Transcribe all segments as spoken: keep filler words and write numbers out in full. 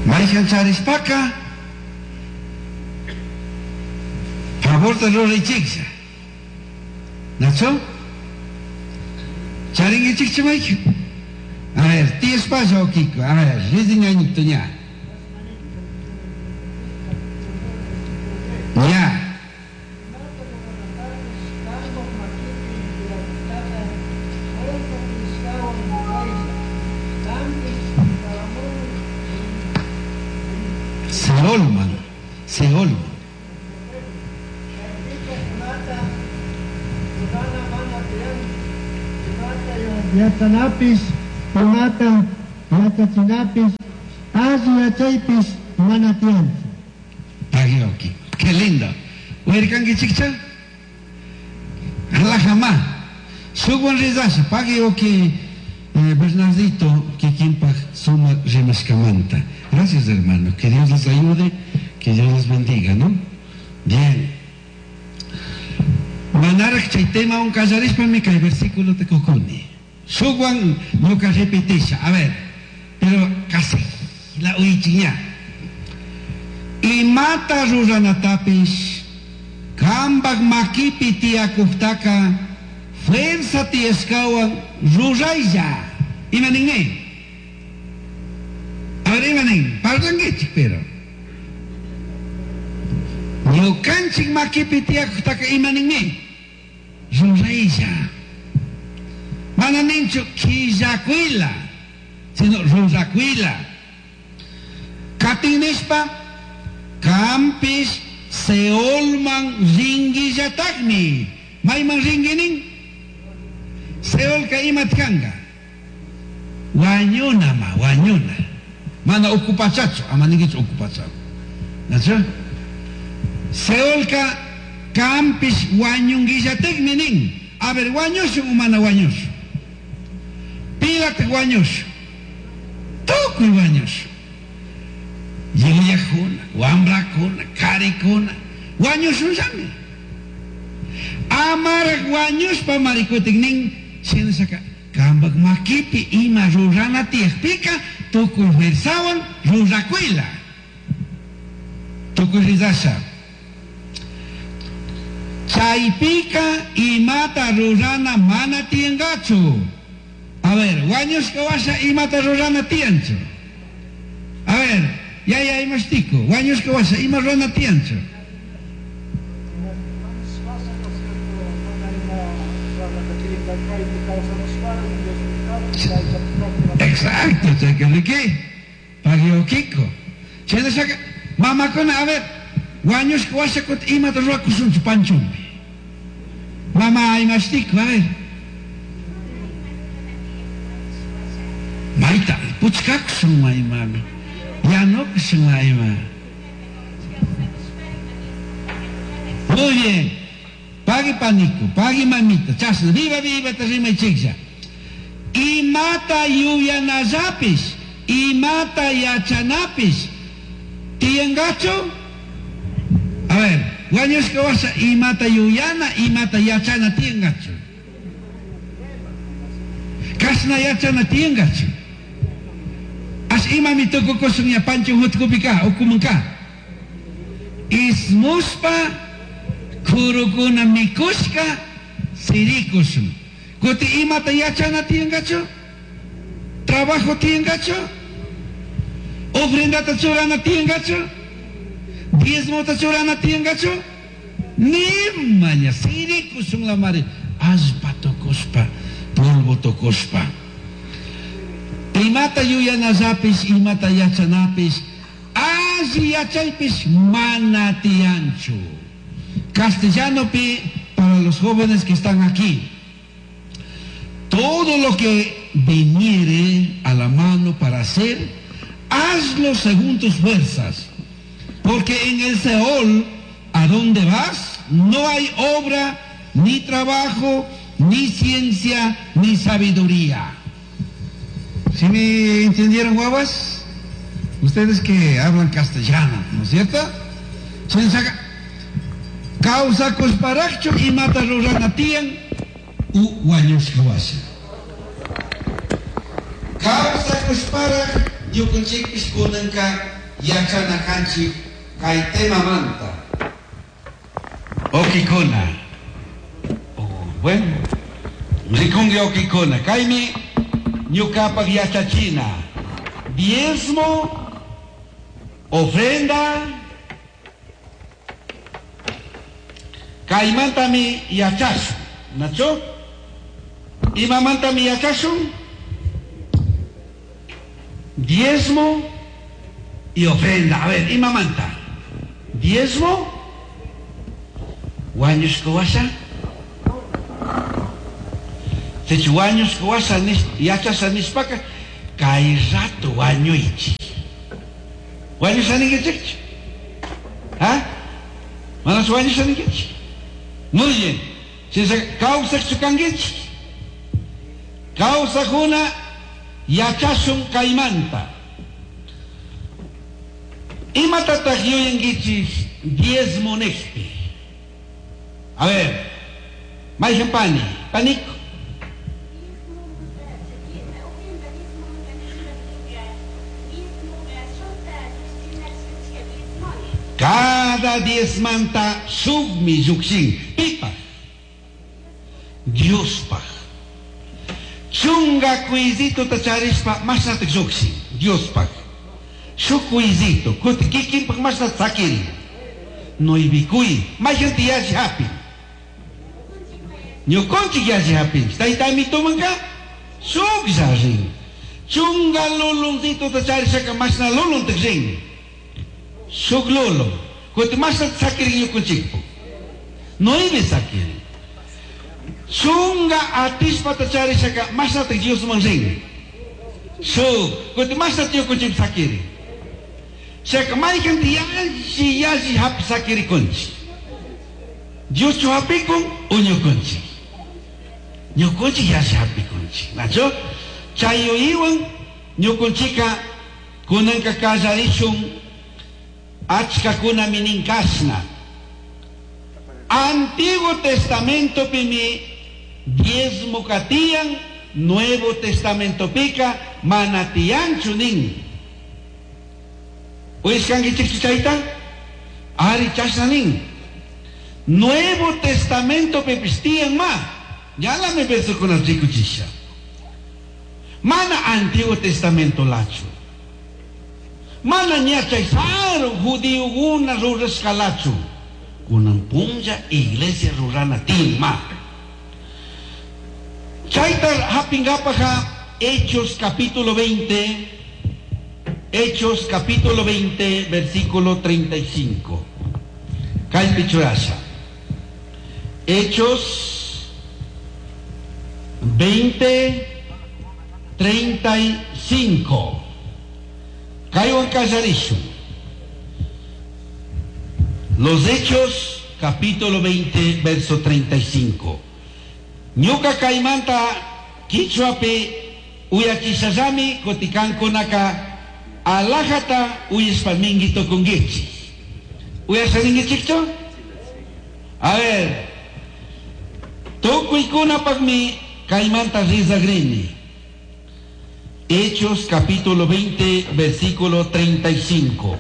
Mayhan charispaca, favor de los rechigsa. ¿Nacho? Charing y chiccha mayhan. A ver, ¿tienes espacio, Kiko? A ver, reading añito ya. Ya. Seolman, Seolman. Yatanapis, Pumata, Yatachinapis, Asiyachaypis, Manatian. Pagioki, qué lindo. ¿Huercangue chicha? Alajamá. Sugon Rizasha, Pagioki, Bernardito, que quimpa suma remascamanta. Gracias, hermano. Que Dios les ayude, que Dios les bendiga, ¿no? Bien. Manarak chaitema un casaris para mi cae versículo de Coconi. Suguan no que repetisha. A ver, pero casi la uichiña. Y mata ruranatapis, kambag makipi tiakuftaka, fuerza tiescawan ruraya. Imaningne. Ahora imanin, pardon que pero. Yo canchik makipi tiakuftaka imaningne. Ruraya. Mananincho kijakuila, sino rurakuila. Katinespa, kampis, seolman ringi jatakni. Maiman ringinin, seol ka imatkanga. Wanyuna ma, wanyuna. Mana okupachacho, amaningich okupachacho. ¿Nacho? Seol ka kampis wanyungi jatakni ning. A ver, guañoso o mana guañoso. Pílate guañoso. Toco guañoso. Yiyajuna, wambrakuna, karikuna. Guañoso llame. Amara guaños pa maricotignin. Siendo saca. Kambag makipi ima rurana tiespika. Toco versawan ruracuila. Toco rizasa. Chaipika y mata rurana mana tiengacho. A ver, guaños que vaya y mata rurana tiencho. A ver, ya ya hay mastico. Guaños que vaya y mata rurana tiencho. Exacto, cheque qué. Pagio Kiko. Chena saca. Mamá con a ver. Guaños que vaya con y mata rurana kusun panchumbi. Mamá hay mastico, a ver. Maita, puchkak sumai mami. Ya no que sumai mami. Muy bien. Pague panico, pague mamita. Chasna, viva, viva, te rima y chixa. Y mata yuyanazapis, y mata yachanapis. ¿Tiengacho? A ver, guaños que vas a y mata yuyana, y mata yachana tiengacho. Kasna yachana tiengacho. As imami toko kosong ya pancho hutkupika, okumangka. Ismuspa kurukuna mikushka sirikusum. Kuti imata yachana tiengacho. Trabajo tiengacho. Ofrenda tachurana tiengacho. Diezmo tachurana tiengacho. Nimanya sirikusum la mare. Aspa tokospa, polvo tokospa. Imata yuyanazapis, imata yachanapis, asi yachaypis manatiancho. Castellano pi para los jóvenes que están aquí. Todo lo que viniere a la mano para hacer, hazlo según tus fuerzas. Porque en el Seol, ¿a dónde vas? No hay obra, ni trabajo, ni ciencia, ni sabiduría. ¿Sí me entendieron, guaguas? Ustedes que hablan castellano, ¿no es cierto? Causa cosparacho y mata roranatian u guayos kawasa. Causa cosparach ñukunchikpis kunanka yachanakanchik kay temamanta. Okikuna. Oh, bueno. Rikungi okikuna. Kaymi ñukapak yachachina. Diezmo, ofrenda, kaymantami yachashun. ¿Nacho? Imamantami yachashun. Diezmo y ofrenda. A ver, imamanta. Diezmo. Waños kawasa. Sechu waños kawasa yachasa nispaka. Kay rato waño ichi. Waños aningechich. ¿Ah? Manas waños aningechich. Muy bien. Si se causa chukangechich. Causa kuna yachashun kaymanta. Imatatagyo yangichis diezmo nexpi. A ver, may pani, panico. Cada diezmanta submi yuxin, pipa. Dios pa. Chunga cuisito tacharispa, mas natik yuxin, Dios pa. Shukuizito, kuti kikin pag mas nat sakil. No ibikui, may gente yaji happy. Nyo konchi yaji happy. Stay time ito man ka? Sug zaring. Chunga lulong dito tacharispa ka mas na lulong tagsing. Sug lulong. Kuti mas nat sakil nyo kunchik po. No ibi sakil. Chunga atis pa tacharispa ka mas nat tagsiyos mangsing. Sug. Kuti mas nat nyo kunchik sakil. Siya kamay kan yaji yaji hap sakiri kunci. Dios cho hapi kung unyo kunci. Nyo kunci yaji hapi kunci. Nacho, chayo iwan nyo kunci ka kunang kakazarishung achka kuna miningkasna. Antiguo Testamento pimi diezmo katiang, Nuevo Testamento pika manatiang chuning. Uis kang kichikchaita, ari chasaning. Nuevo Testamento pepistian ma. Yala me verso con artico chisha. Mana Antiguo Testamento lacho. Mana nya chaisaro judío una ruras calacho. Kunang punja iglesia rurana tima. Chaita hapingapaka Hechos capítulo veinte. Hechos capítulo veinte, versículo treinta y cinco. Calpichurasa. Hechos veinte, treinta y cinco. Caigo en Casarisho. Los Hechos capítulo veinte, verso treinta y cinco. Nyuka kaimanta kichwape uyakisazami kotikanko naka alahata uyes palmingito con gichi. ¿Uyas alingechito? A ver. Toku ikuna pagmi kaimanta rizagrini. Hechos capítulo veinte, versículo treinta y cinco.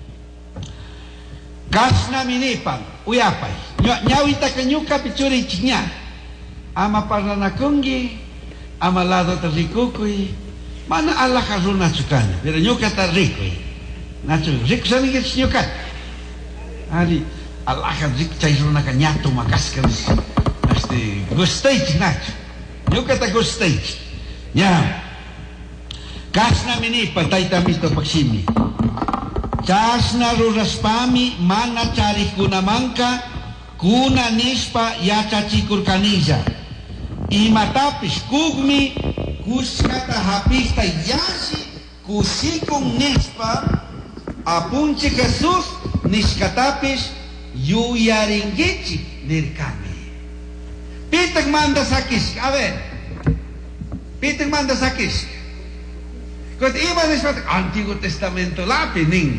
Kasna minipan, uyapay. Nyawita kanyuka pichuri chinya. Ama parlanakungi, ama lado tarikukuy. Mana Allah karun nachukan, pero nyo kata rico, nachu rico sa nigit nyo kat. Ali Allah kan rico chay runa kanyato makaskan, este gustage nachu, nyo kata gustage, nya. Kasna mini patay tamito pagsimi. Kasna ruraspami mana cari kuna mangka, kuna nispa yacha cikur kanija. Imatapis kugmi kuskata hapista yasi kusikong nispa apunchi Jesus niskatapis yuyaringichi nirkami. Pitag manda sakis, a ver, pitag manda sakis. Kut iba nispa Antiguo Testamento lapi ning.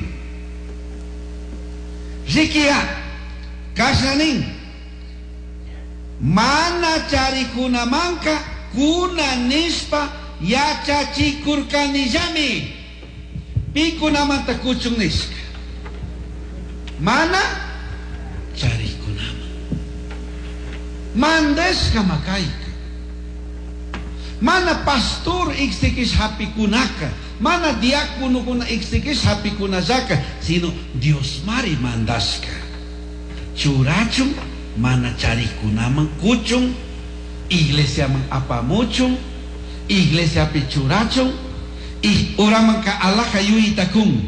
Zikia kasaning mana cari kuna mangka kuna nispa yacha cikur kanijami Piko naman ta kuchong niska. Mana cari ko naman. Mandes ka makay ka. Mana pastor iksikis happy kunaka. Mana diakono kuna iksikis happy kunazaka. Sino Dios mari mandas ka. Curachong mana cari ko naman kuchong. Iglesia mang apamuchong. Iglesia pichurachong. I orang mang ka Allah kayu itakung.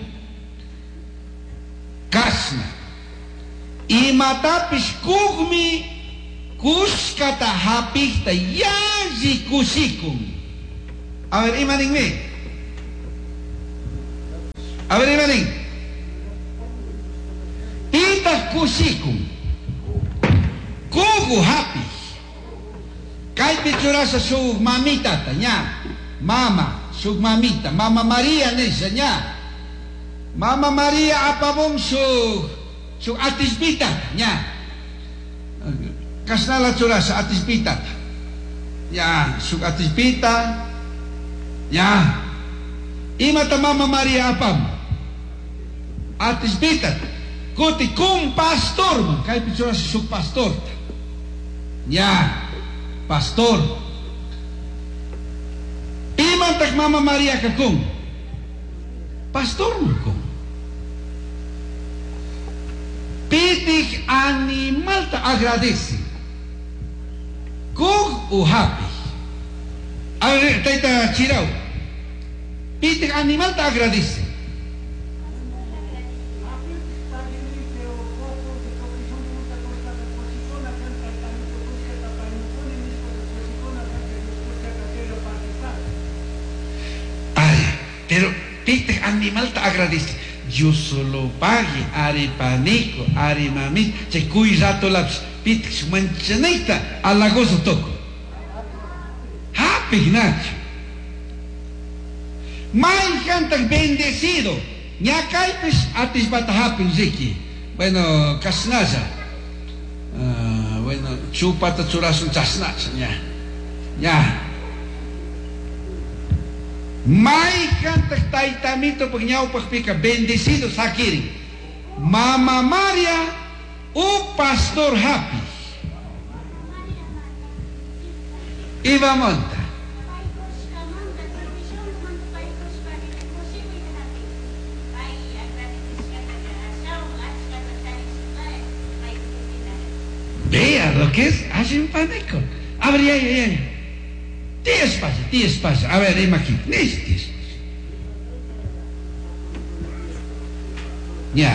Kasna imatapis kugmi kuskata hapikta yazi kusikum. A ver, imaning me. A ver, imaning. Ita kusikum. Kugu hapis. Kay pichura sa sug mamita ta nya. Mama, sug mamita. Mama Maria nesa nya. Mama Maria apa mong sug sug atisbita nya. Kasnala tsura sa atisbita. Ya, sug atisbita. Ya. Imata Mama Maria apam. Atisbita. Kuti kum pastor man kay pitsura sa sug pastor. Ya, pastor. Imata Mama Maria kakung. Pastor mo kung. Pitik animal ta agradece. Kung uhapi. Ay, tayta chiraw. Pitik animal ta agradece. Ay, pero pitik animal ta agradece. Yo solo pague, ari panico, ari mami, se cui rato laps, pitik manchanita, alagoso toco. Happy nacho. Mai cantan bendecido, ñacaipes atis batahapin ziki. Bueno, casnaza. Uh, bueno, chupata churasun chasnaza, ya. Ya. Mai canta taitamito pagnyao pagpika bendecido sakiri. Mama Maria o Pastor Happy. Iba monta. Vea lo que es, hace un pánico. A ver, ya, ya, ya. Diez pasa, diez pasa. A ver, imagina. Diez, diez. Ya.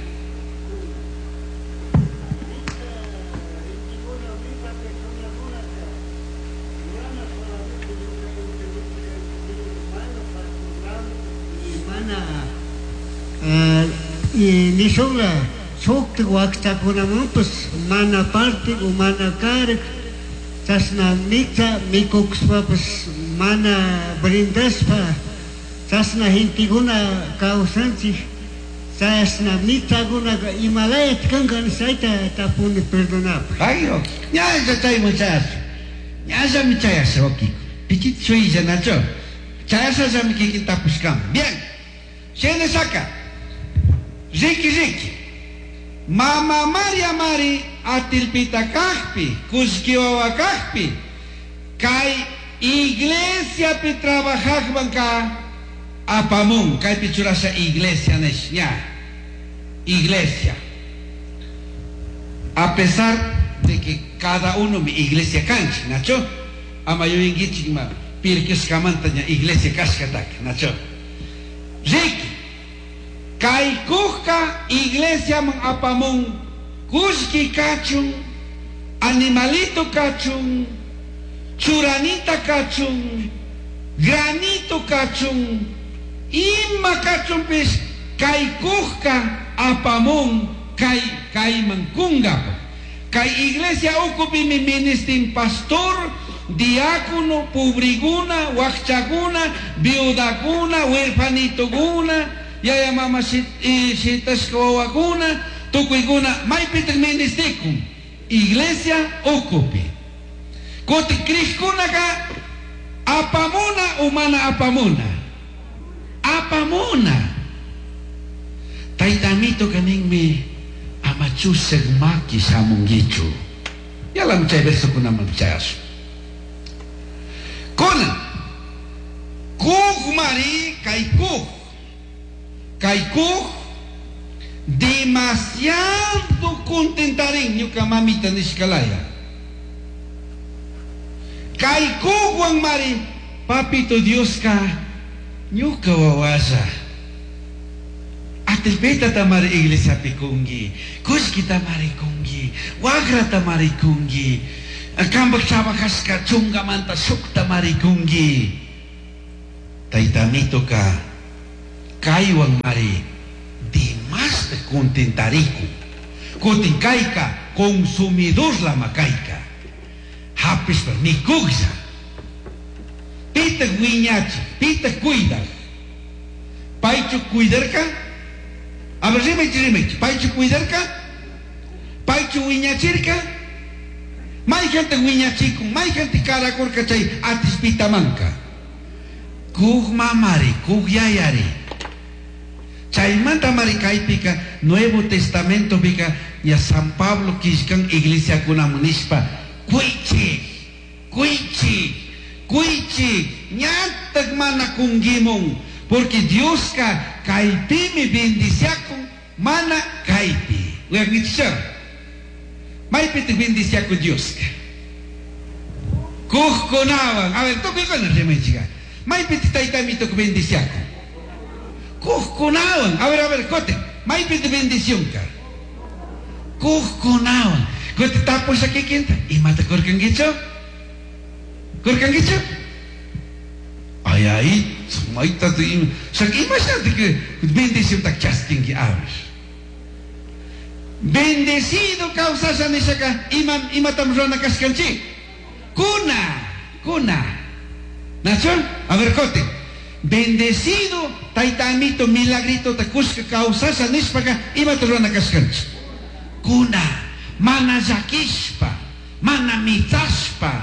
Mana y ni sola sok te wakta kuna mumpus mana parte o mana kar tasna mita mikoks papas mana brindas pa tasna hinti guna kausanti tasna mita guna Himalaya kangan saita tapuni perdonar. Ayo, ya ya chay muchacho. Ya ya mi chaya soki. Pichit soy ya nacho. Chaya sa ya mi kiki tapuskam. Bien. Shene saka. Ziki ziki. Mama Maria Mari atilpita kahpi, kuskiwawa kahpi. Kay iglesia pi trabajak banka apamung, kay pichura sa iglesia nesnya. Iglesia. A pesar de que cada uno mi iglesia cancha, nacho, amayo ingichi ma pirkes kamantanya iglesia kaskatak, nacho. Ziki. Kay kuhka iglesia mang apamong kuski kachung, animalito kachung, churanita kachung, granito kachung, ima kachung pis kay kuhka apamong kay kay mangkunga. Kay iglesia okupi mi ministin pastor, diácono, pubriguna, wakchaguna, viudaguna, huerfanitoguna, yaya mama sitas kawawaguna, tukuiguna, may pitang ministikum. Iglesia okupi. Kuti kriskuna ka, apamuna umana apamuna. Apamuna. mito kaning mi amachusag maki sa mong gicho. Yalam chay beso ko naman chas. Kuna, kuk mari kay kuk. Kay kuk, demasiado contentarin nyo ka mamita ni Skalaya. Kay kuk wang mari, papito Diyos ka, nyo kawawasa. Atil beta tamari iglesia pikunggi, kus kita mari kunggi, wagra tamari kunggi, kambak sabakas ka chunga manta suk tamari kunggi. Taitamito ka, kaywang mari, di mas te contentariku. Kuting kay ka, konsumidor la makay ka. Hapis pa, ni kugsa. Pita guinyachi, pita cuida. Paichu cuidar ka? A ver, remech, remech. Paichu cuidar ka? Paichu guinyachir ka? May kanta guinyachiku, may kanta karakor ka chay atis pita manka. Kug mamari, kug yayari. Chay manta mari kay pika, Nuevo Testamento pika, ya San Pablo kiskan iglesia kunamunispa. Kuichi, kuichi, kuichi, nyatag mana kunggimong, porque Dios ka kaipi mi bendisiako, mana kaipi. Uyak nitsya, may piti bendisiako Dios ka. Kuh kunawang, a ver, toki ko na remay chika, may piti taytamito ko bendisiako. Kuh kunawang, a ver, a ver, kote, may piti bendisyon ka. Kuh kunawang, kote tapos sa kikinta, imata korkang gitso? Korkang gitso? Ay, ay, sumay tato ima. Sak imas natin ka, bendisyon tak chasting ki awas. Bendecido kausasan ni saka, imam, imatamro na kaskanchi. Kuna, kuna. Nachon? A ver, kote. Bendecido, taitamito, milagrito, takus ka kausasan ni saka, imatamro na kaskanchi. Kuna. Mana zakispa, mana mitaspa.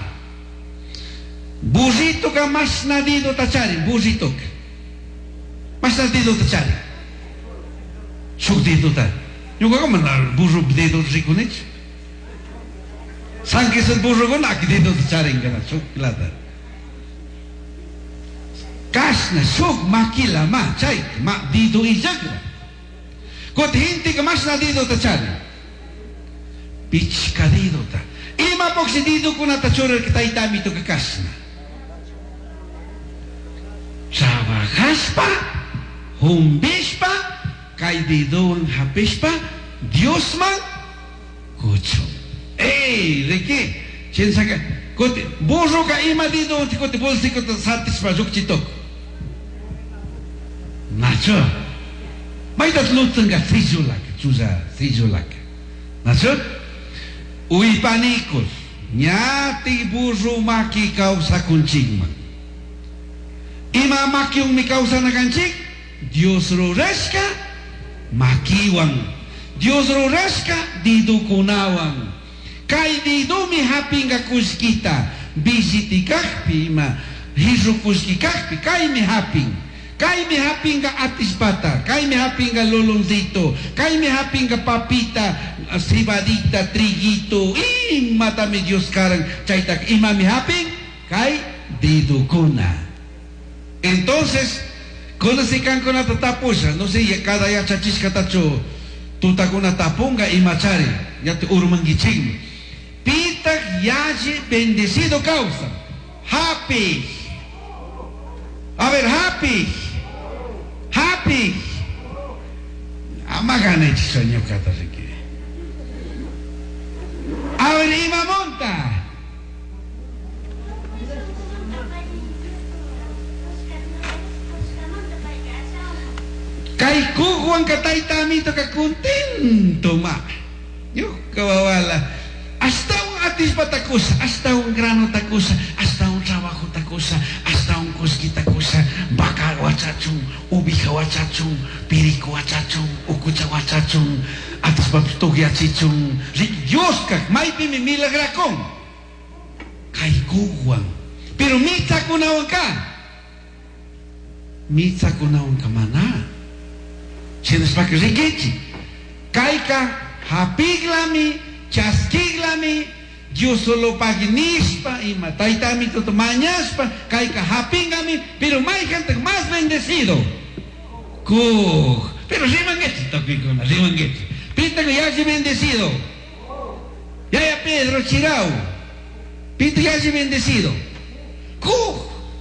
Buzito ka mas nadido tachari, buzito ka. Mas nadido tachari. Sugdido ta. Yung ka man burro dedo rikunich. Sangkisan burro ko na akidido tachari nga na suklata. Kas na sug makila ma chay ma dido ijagra. Kot hinti ka mas nadido tachari. Pichkadido ta. Ima poksidido ko na tachora kita itamito kakasna. Trabajas pa, humbis pa, kay dido ang hapis pa, Diyos man, kucho. Eh, Ricky, sinsa ka, kote, burro ka ima dido, kote, bolsi ko ta satisfazok chitok. Nacho, may tatlutang ka, trijulak, chuza, trijulak. Nacho, uy panikos, nyati burro maki kau sa kunching man. Ima makiung mi kau sa nakancing, Dios roreska, makiwang. Dios roreska, dido kunawang. Kay dido mi haping ka kuskita, bisiti kakpi, ma hiso kuski kakpi, kay mi haping. Kay mi haping ka atis bata, kay mi haping ka lolongzito, kay mi haping ka papita, sibadita, trigito, imata mi Diyos karang chaytak, ima mi haping, kay dido kuna. Entonces, kung nasikan ko na tatapos, no sé, kada ya chachis katacho, tuta ko na tapunga imachari, yat urmang giching. Pitak yaji bendecido causa. Happy. A ver, happy. Happy. Amagana ichisanyo katasiki. A ver, ima monta. Kay kukuang katay-tamito ka kontento ma. Yo, kawawala. Hasta un atis patakusa, hasta un grano takusa, hasta un trabajo takusa, hasta un kuski takusa, baka wachachung, ubika wachachung, piriko wachachung, ukucha wachachung, atis papitugi achichung. Diyos ka, may pimimilagrakong. Kay kukuang. Pero mitsa kunawang ka. Mitsa kunawang ka mana. Sinas pa ka rikichi. Kaika hapiglami, chaskiglami, yo solo paginispa y mataitami totomañaspa, kaika hapingami, pero más gente más bendecido. Kuh, pero rimanguechi tokikuna, rimanguechi. Pita que ya se bendecido. Ya ya Pedro Chirau. Pita ya se bendecido. Kuh,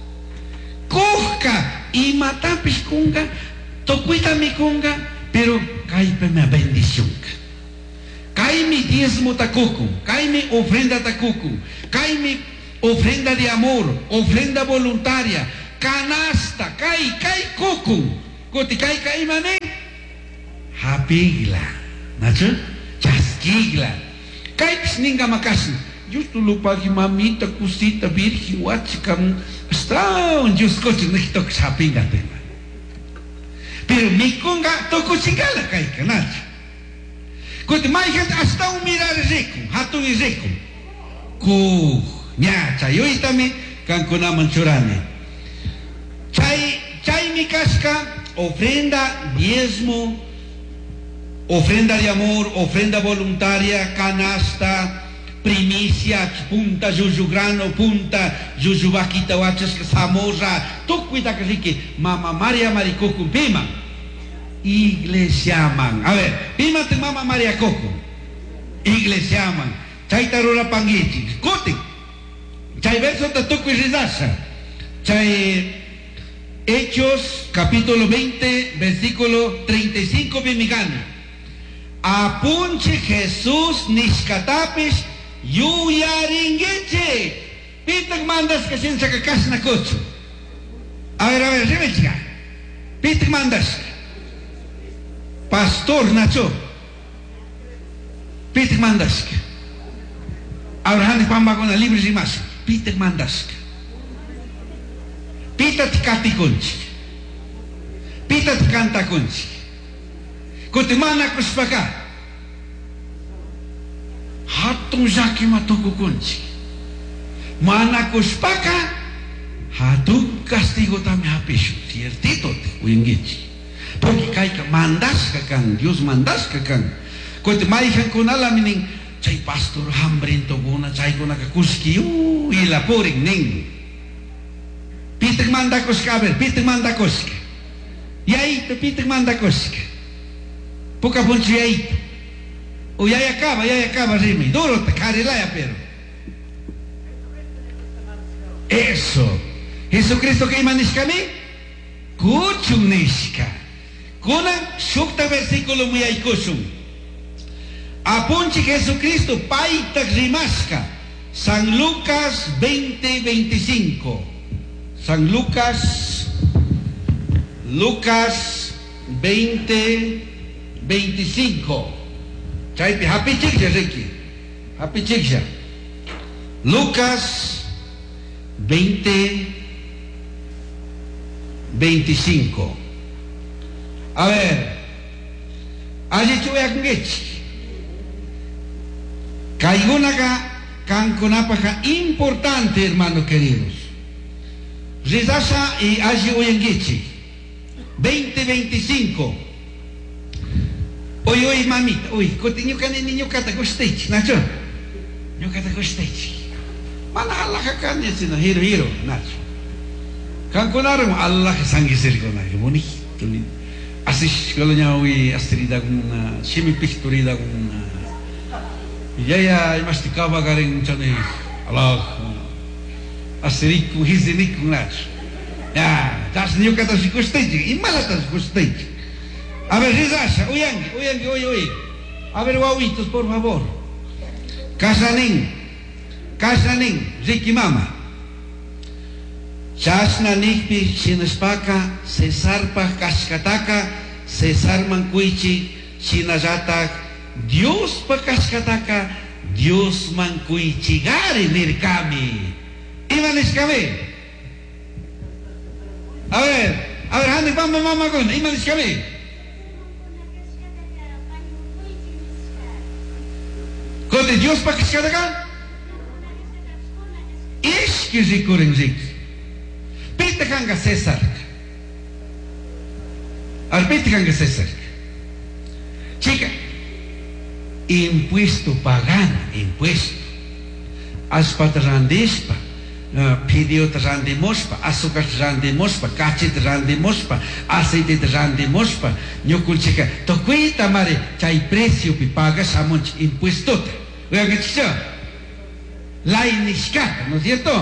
kuhka y matapis kunga, tokuita mi kunga, pero kaipe me bendición. Kai mi diezmo takuku, kai mi ofrenda takuku, kai mi ofrenda de amor, ofrenda voluntaria, canasta, kai, kai kuku, koti kai kai mane, hapigla, nacho, chaskigla, kai psninga makasin, justo lupa ki mamita kusita virgin wachikam, hasta un just coche no quitok hapinga tema. Pero mi kunga toko chingala kai kanacho. Kuti mai gente hasta un mirar rico, hatu y rico. Ku, nya, chayoy tami, kan kunaman churani. Chay, chay mi casca, ofrenda, diezmo, ofrenda de amor, ofrenda voluntaria, canasta, primicia, punta, juju grano, punta, juju vaquita, wachas, samosa, tu cuida que rique, mama María Maricoco Pima. Iglesiaman. A ver, pima te mama María Coco. Iglesiaman. Chay tarora pangichi. Kote. Chay verso te toco y rizasa. Chay Hechos capítulo veinte, versículo treinta y cinco bimigano. Apunche Jesús niskatapis yuyaringeche. Pitak mandas que sin sacakas na cocho. A ver, a ver, rebecha. Pitak mandas. Pastor Nacho, Peter Mandaska. Abraham pamba con la libre y más. Peter Mandaska. Peter tikati conchi. Peter tikanta conchi. Kotimana kuspaka. Hatun jaki matoko conchi. Mana kuspaka. Hatun castigo tami hapishu. Ciertito te uingichi. Porque kaika mandas kakan, Dios mandas kakan. Kote maihan kunala mining chay pastor hambrento guna chay guna kakuski u y la poring ning. Pitek manda koska ver, pitek manda koska. Yaito pitek manda koska. Poca ponchi yaito. O ya acaba, ya acaba rimi. Duro te carilaya pero. Eso. Jesucristo que imanishkami? Kuchunishka. Kuna shukta versículo muy aikosum. Apunche Jesucristo paita rimasca. San Lucas veinte veinticinco. San Lucas Lucas veinte veinticinco. Chaipi happy chiksha Ricky. Happy chiksha. Lucas veinte veinticinco. A ver, allí chuve a kungechi. Kaigunaga kankunapaka importante, hermanos queridos. Rizasa y allí uyengichi. veinte veinticinco. Oye, oye, mamita, oye, continúa con el niño kata kostech, Nacho. Niño kata kostech. Mana Allah kakan ya sino hero hero, Nacho. Kankunarum Allah sangisir kona, bonito. Así kalau nyawi astrida guna, semi picturida guna. Ya ya mastikaba garing chane Allah asriku hizinik guna. Ya, das niyo kata si kostej, imala tas kostej. A ver, Rizasha, oyangi, oyangi, oye, oye. A ver, guaguitos, por favor. Kasaning, kasaning, Ricky Mama. Chasna nikpi chinaspaka, cesarpa kaskataka, cesar mankuichi, chinajatak, Dios pa kaskataka, Dios mankuichi gari nirkami. Iman iskami. A ver, a ver, handi mama mama con, iman iskami. Kote Dios pa kaskataka? Iski zikuring zik. Pita kanga César. Al pita kanga César. Chica, impuesto pagana, impuesto. Aspat randespa, pidió randemospa, azúcar randemospa, cachete randemospa, aceite randemospa, ñoculchica, tocuita mare, chay precio pi paga samonch impuesto. Vean que chicho, la iniscata, ¿no es cierto?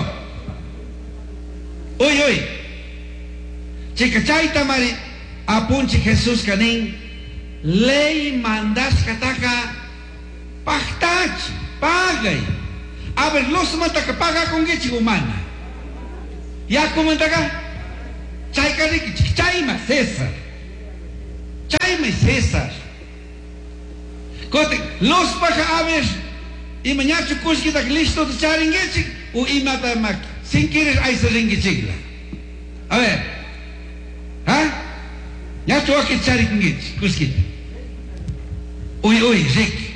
Uy, uy, chica chay tamare, apunche Jesús canín, ley mandas kataka, pachtachi, pagay. A ver, los mata que paga con que humana. Ya como acá, chay cariqui, chayma César, chayma César. Cote, los paga a ver, y mañana su cusquita listo de charinguechi, o y mata mac, sin querer hay se ringuechigla. A ver, ¿ah? Ya tu aquí charinguechi, cusquita. Uy, uy, Rick.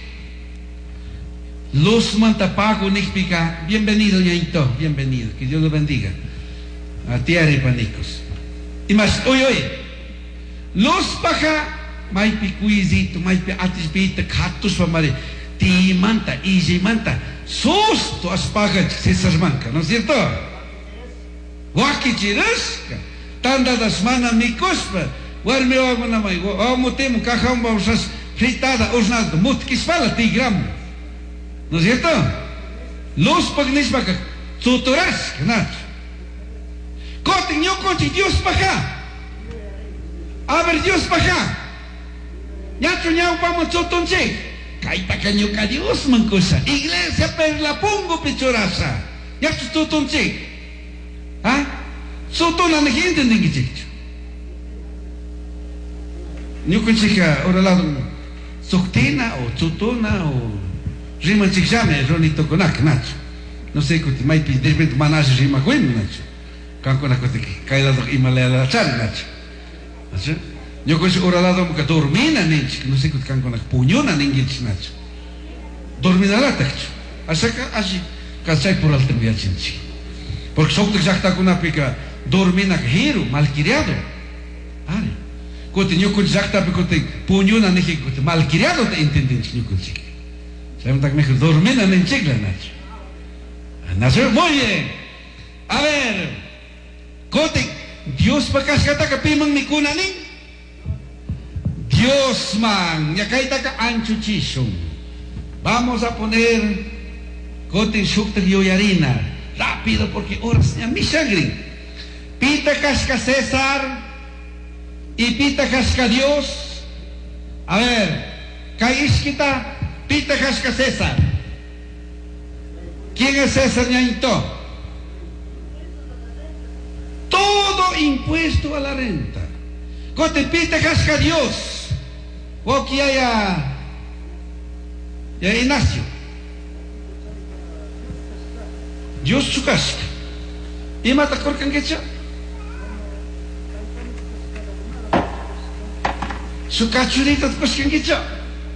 Los mantapago nixpica, bienvenido ñaito, bienvenido, que Dios lo bendiga. A tierra y panicos. Y más, oye, oye, los paja, maipi cuisito, maipi atispita, catus pamare, ti manta, iji manta, susto as paga César manca, ¿no es cierto? Waki chirasca, tanda das mana mi cospa, guarme o agua na mai, o amo temo, cajamba usas fritada, osnado, mutkisfala ti gramo. ¿No es cierto? Los pagnis paga, tutoras, ¿no? Coten yo coche, Dios paga. A ver, Dios paga. Ya chuñao vamos chotonche. Caita caño ca Dios mancosa. Iglesia per la pongo pechoraza. Ya chotonche. ¿Ah? Sotona na gente ningi chicho. Yo coche que ahora lado soctina o chotona o rima chichame, ronito conac, nacho. No sé cuti mai pi de repente manage rima coin, nacho. Kanko na cuti caída do Himalaya la chal, nacho. Nacho. Yo coche ora lado que dormina ninch, no sé cuti kanko na puñona ningich, nacho. Dormina la tacho. Asa ka así, cachai por alto viachinchi. Porque socte exacta con una pica dormina giro, malcriado. Ale. Cote yo coche exacta picote puñona ninchi, malcriado te entenden, yo coche. Sabemos que mejor dormir en el chicla, Nacho. Nacho, muy bien. A ver, cote, Dios para cascata que piman mi cuna ni. Dios man, ya cae taca anchuchishon. Vamos a poner cote shukta yoyarina. Rápido porque horas ya mi sangre. Pita casca César y pita casca Dios. A ver, caísquita. Pita casca César. ¿Quién es César ñaito? Todo impuesto a la renta. Cote pita casca Dios. O aquí haya ya Ignacio. Dios su casca. ¿Y mata corcan que echa? Su cachurita de corcan que echa.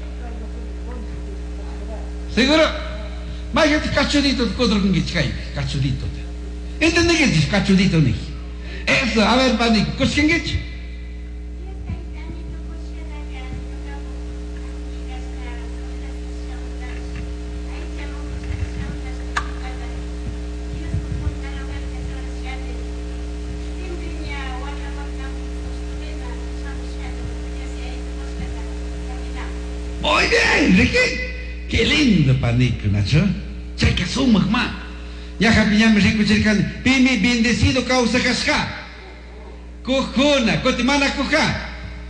¿Seguro? Vaya cachudito de cuadro con gichkai, cachudito. ¿Entiende qué es cachudito ni? Eso, a ver, pani, ¿cosquén gich? Oye, Enrique. Qué lindo panico, Nacho. Checa su mamá. Ya japiñame rico cercano. Pimi bendecido causa casca. Cojona, cotimana coja.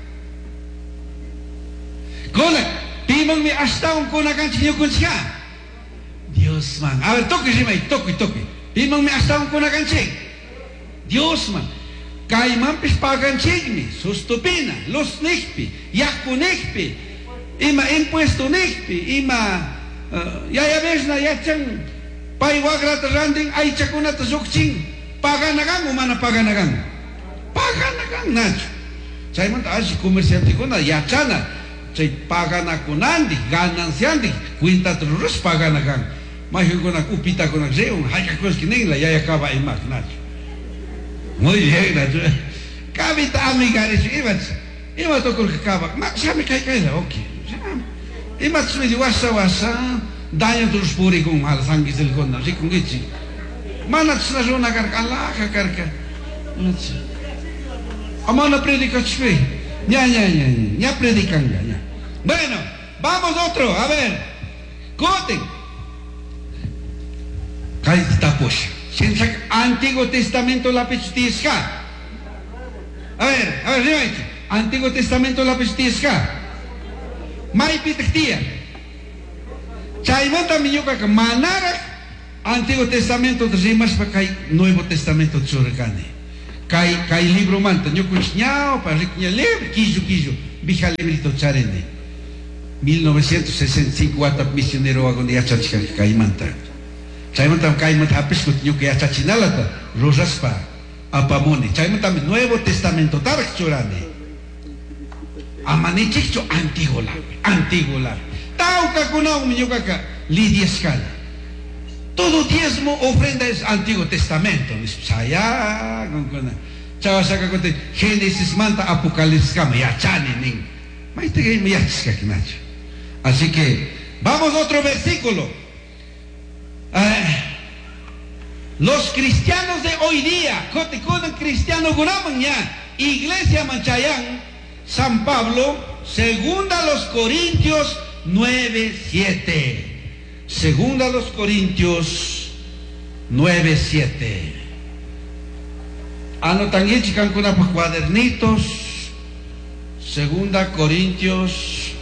Cola, piman mi hasta un cona canchillo con chica. Dios man. A ver, toque, rima, toque, toque. Piman mi hasta un cona canchillo. Dios man. Caimán pis pagan chigni, sustupina, los nexpi, yaku nexpi. Ima impuesto nexpi, ima ya ya vesna ya chang pai wagra randing ay chakuna tazukching paganagang umana paganagang paganagang nacho chay man asi comerciante kuna ya chana chay paganakunandi gananciandi cuenta trurus paganagang mahi kuna upita kuna zeung haya kos kining la ya acaba imak nacho muy bien nacho kabita amiga es ibas iba tokol kaba ma sabe kay kay la okay Y más me dio wasa wasa, daño terus puri kung mahal sanggis el kona, si kung gichi. Manats na zona karka, Allah ka karka. Amana predica chwe. Ya, ya, ya, ya predican ya, ya. Bueno, vamos otro, a ver. Coten. Kay tapos. Since Antiguo Testamento la pechtisca. A ver, a ver, rimaiti. Antiguo Testamento la pechtisca. May pitaktia. Chaymanta minyuka ka manarak Antiguo Testamento rimas pa kay Nuevo Testamento tsurakane. Kay kay libro manta nyo kuchnyao pa riknya lib kijo kijo bija librito charene. mil novecientos sesenta y cinco atap misionero agon ya chachka kay manta. Chaymanta kay manta hapis kut nyo kaya chachinalata rosaspa apamone. Chaymanta Nuevo Testamento tarak churane. Amanichikcho antiguo la, antiguo la. Tau kakunao minyuka ka lidia escala. Todo diezmo ofrenda es Antiguo Testamento. Saya, chawa saka kote Génesis manta Apocalipsis kama ya chane ning. Maite que me yachka kinacho. Así que vamos a otro versículo. Eh, los cristianos de hoy día, kote kote cristiano guraman ya, Iglesia Manchayán, San Pablo, segunda a los Corintios nueve siete. Segunda a los Corintios nueve siete. Anotan y chican con cuadernitos. Segunda Corintios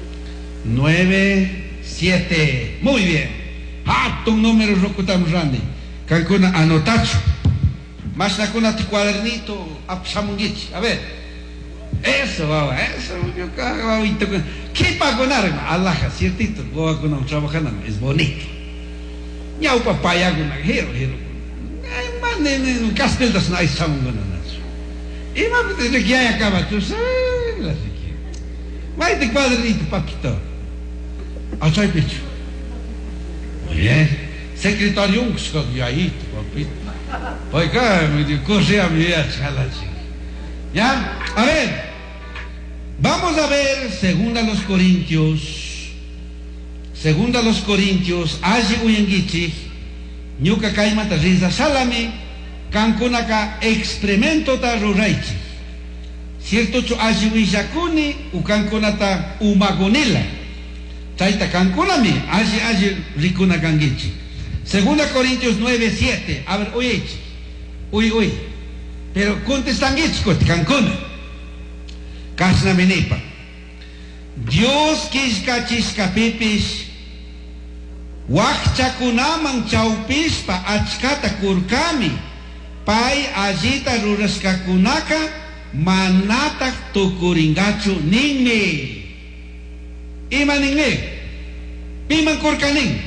nueve siete. Muy bien. Ah, tu número rokutam rande. Cancuna anotacho. Más na con cuadernito apsamungich. A ver. Eso, baba, eso, yo cago, ¿qué para conar? Allah, ciertito, voy a conar trabajando, es bonito. Ya un papaya con la hero, hero. Ay, man, en Castel das no hay samun con la Y más de que hay acaba, tú sabes, la sé. Vai de cuadrito, papito. Achai pecho. Muy bien. Secretario, un que ahí, papito. Oiga, me dio corre a mi vida, chala, ¿ya? A ver, vamos a ver segunda a los Corintios, segunda a los Corintios, allí uyangichi, ñuka kaimata riza salame, kankunaka experimento ta ruraichi. Cierto cho allí uyakuni, u kankunata umagonela. Chaita kankunami, allí allí rikuna kangichi. Segunda Corintios nueve siete, a ver, oye, uy, uy. Pero contestan esto, Cancún. Kasna menepa. Dios kiska chiska pipis. Wakchakunaman chaupispa achkata kurkami. Pai ajita ruraskakunaka manatak tukuringachu ningme. Ima ningme. Piman kurkaning.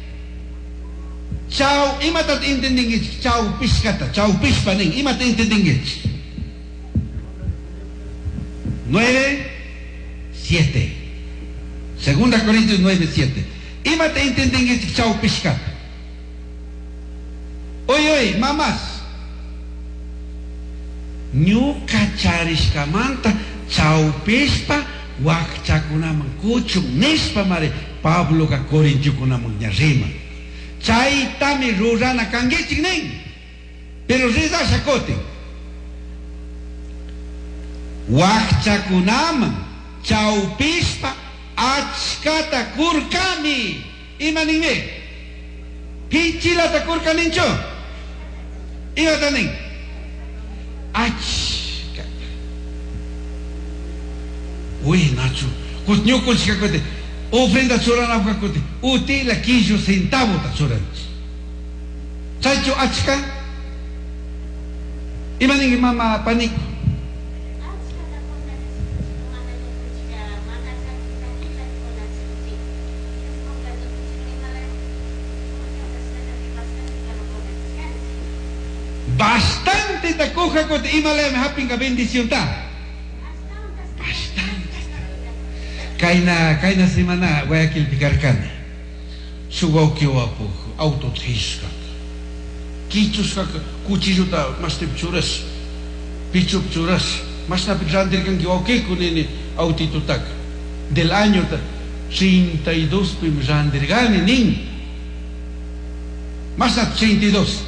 Chau, imatat intendingit, chau piskata, chau pispaning, imat intendingit. Nueve, siete. Segunda Corintios nueve, siete. Imat intendingit, chau piskata. Oye, oye, mamás. Nyuka chariskamanta, chau pispa, wakchakunaman kuchung, nespa mare, Pablo ka Corintio kunaman nyarima. Chay tami rurana kangichik ning, pero riza shakote. Wakchakunaman chaupispa achkata kurkami. Ima ningme. Pichilata kurkanincho. Ima taning. Achkata. Uy, Nacho. Kutnyukul shikakote. Ofrenda chorana kakote. Utila quiso centavo ta choranchi. Chacho achka. Imaning mama panik. Bastante ta coja kote imale me hapinga bendición ta. Kaina, kaina semana Guayaquil picarcane. Subo que wapo, autotrisca. Kichus kaka, cuchillo ta, mas te pichuras. Pichu pichuras. Mas na pichuran dirkan que wauke kunini autito tak. Del año ta. treinta y dos pim randirgani nin. Más a treinta y dos.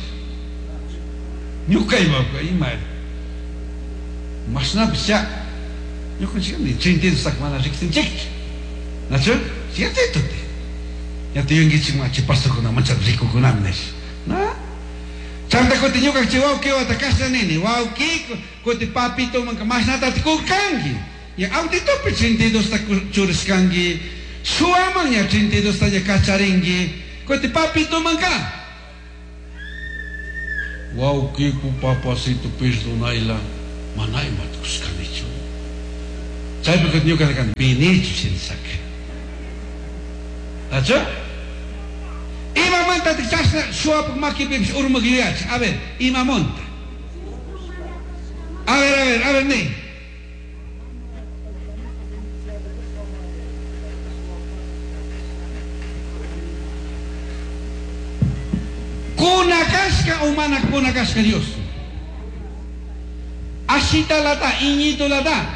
Nyuka iba ko imar. Mas na bisa. Nyuka siya ni treinta y dos tak mana riksin cek. Nacho? Siya teto te. Ya te yung gitsi mga chipasto ko na manchad riko ko namin nes. Na? Chanda ko ti nyuka chiwaw kiwa takas na nini. Wow ki ko ti papito man kamas na tati ko kangi. Ya au ti tope treinta y dos tak churis kangi. Suamang ya treinta y dos tak kacharingi. Ko ti papito man ka. Wow ki ko papasito perdonayla. Manay matkus kanicho. Chay pagkat nyuka na kan pinicho sinsak. Nacho? Ima monta te chasna suap makibibs urmagiyach. A ver, ima monta. A ver, a ver, a ver, ne. Kunakaska umana kunakaska Dios. Asita lata, iñito lata.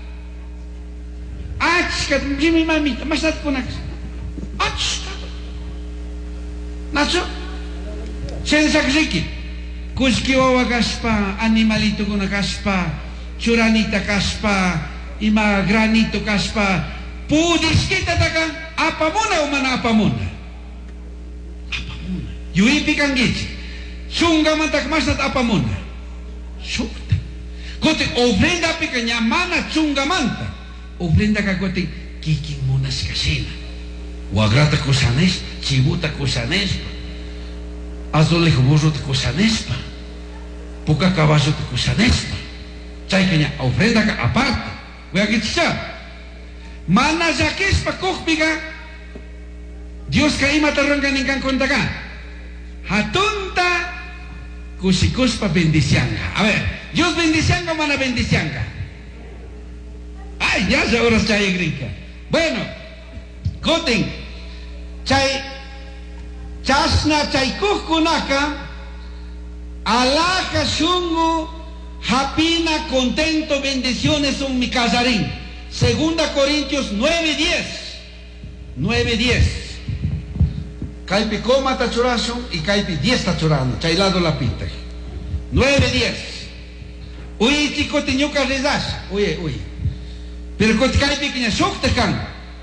Achka, jimi mamita, masat kunakas. Achka. Nacho? Sensak ziki. Kuskiwawa kaspa, animalito kuna kaspa, churanita kaspa, ima granito kaspa. Pudis kita taka, apa muna umana apa muna? Apa muna? Yuipi kang gichi. Sunga mantak masat apa muna? Sukta. Kote ofrenda pika nyamana sunga manta. Ofrenda ka kote kiking munas kasina. Wagrata kusanes, chibuta kusanes, azolejo burro te kusanespa, puka caballo te kusanespa, chay kanya ofrenda ka aparte, wea kitcha, mana jakespa kuhpiga, Dios ka ima tarangkan ingkang kontaka, hatunta kusikuspa bendicianga. A ver, Dios bendicianga o mana bendicianga. Ay, ya se ahora chay gringa. Bueno, koting, chay chasna chay kukunaka alaka shungu hapina contento bendiciones son mi casarín. Segunda Corintios nueve diez. nueve diez. Caipi coma tachurason y caipi diez tachurano. Chay lado la pita. nueve diez. Uy, chico tiñuca redas. Uy, uy. Pero con caipi que sokta kan.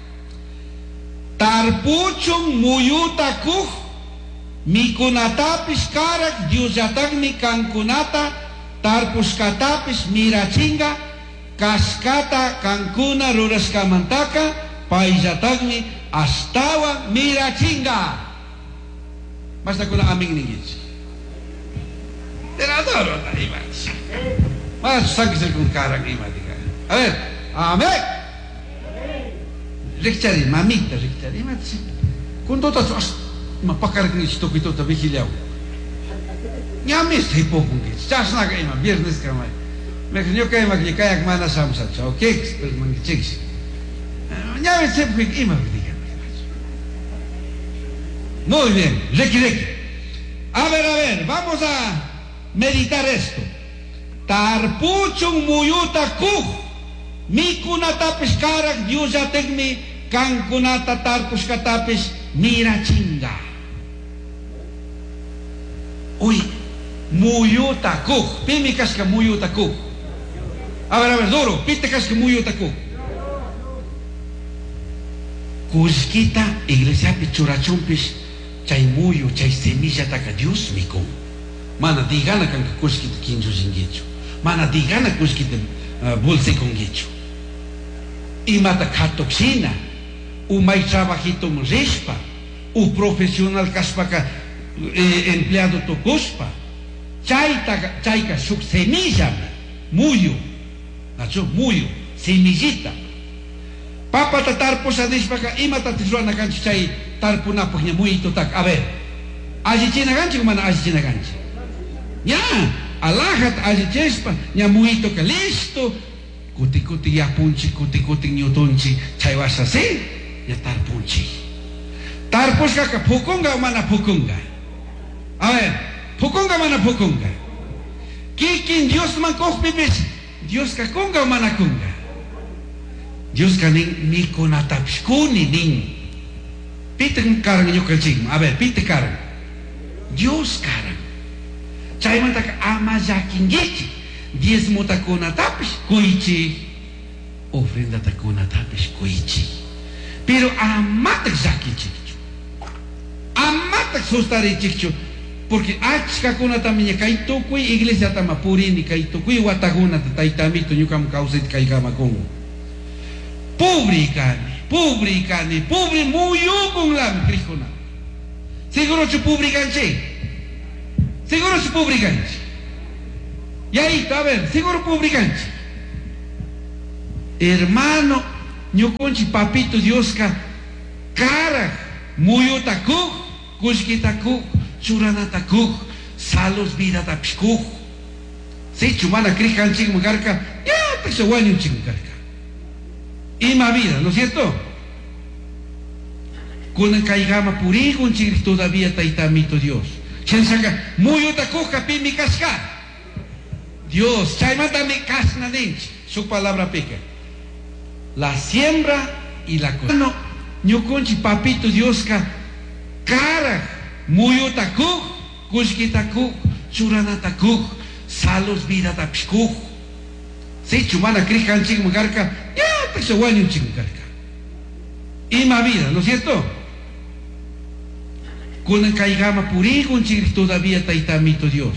Tarpuchung muyuta kuh mikunatapis karak diusatagmi kankunata tarpuskatapis mirachinga kaskata kankuna ruraskamantaka paisatagmi astawa mirachinga. Basta kuna aming ningis. Teradoro na imas. Mas sagsal kung karang imatika. A ver, amen. Rikchari, mamita, rikchari, matsi. Kundo ta as mapakar ni sto kito ta vigiliao. Nyamis hipo kungi. Chas na kaima, viernes kamay. Me knyo kaima ki kayak mana samsa, so keks, pero man chicks. Nyamis hipo king ima vidiga. Muy bien, reki reki. A ver, a ver, vamos a meditar esto. Tarpuchung muyuta kuh. Mikunatapis karak diusategmi kankunata tarpuskatapis mirachinga. Uy, muyuta kuh. Pimikas ka muyuta kuh. A ver, a ver, duro. Pitikas ka muyuta kuh. Kuskita iglesia pichurachumpis chay muyu, chay semilla taka Dios mikon. Mana digana kan kuskita kinjo singicho. Mana digana kuskita uh, bolse kongicho. Imata katoxina, umay trabajito respa, u profesional kaspaka eh, empleado tokospa, chayta chayka suk semilla, muyo, nacho muyo, semillita. Papa tatar posa despaka imata tisuana kanchi chay tarpuna pohnya muyo tak. A ver, aji china kanchi kumana aji china kanchi. Ya, alahat aji chespa, nya muyo ka listo. Kuti-kuti ya punchi, kuti-kuti nyotonchi, chay wasa se, ya tar punchi. Tarpus kaka pukunga o mana pukunga. A ver, pukunga mana pukunga. Kikin Dios man koh pipis, Dios ka kunga o mana kunga. Dios canin ni con atapshkuni nin. Pite karang yo kalching. A ver, pite karang. Dios karang. Chay mata ama yakin gichi. Diezmo ta con atapish kuichi. Ofrenda ta con atapish kuichi. Pero amatak yakin chicho. Amatak sostare chicho. Porque achka kuna también kaito kui iglesia tamapuri ni kaito kui wataguna taitamito nyukam kauset kaigama kongo. Publicani, publicani, publi muyo con la crijona. Seguro se publican che. Seguro se publican. Y ahí está, a ver, seguro publican. Hermano, yo conchi papito Dioska, cara, muyo taku, kushki taku. Churanataku, salos vida tapsku. Si chumana crijan chingmarca, ya te se guay un chingmarca. Y más vida, ¿no es cierto? Con el caigama puri con chingri todavía taitamito Dios. Chensaga, muy otaku capi mi casca. Dios, chaimata mi casna dench, su palabra peca. La siembra y la cosecha. No, yo conchi papito Dios ca cara. Muyo taku, kushki taku, churana taku, salos vida tapshku. Si chumana crijan chingmarca, ya te se guay un chingmarca. Y más vida, ¿no es cierto? Con el caigama puri con chingri todavía taitamito Dios.